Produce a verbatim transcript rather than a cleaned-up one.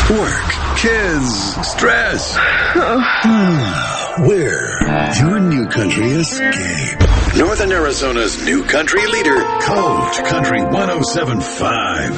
Work, kids, stress. We're your new country escape. Northern Arizona's new country leader, Code Country one oh seven point five.